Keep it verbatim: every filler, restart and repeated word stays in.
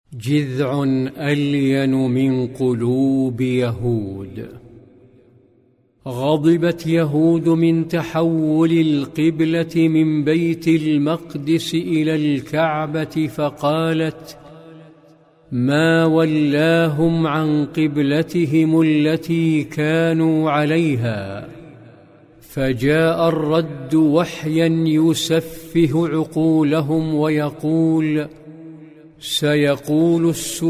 جذع ألين من قلوب يهود. غضبت يهود من تحول القبلة من بيت المقدس إلى الكعبة، فقالت: ما ولاهم عن قبلتهم التي كانوا عليها. فجاء الرد وحيا يسفه عقولهم ويقول: سيقول السفهاء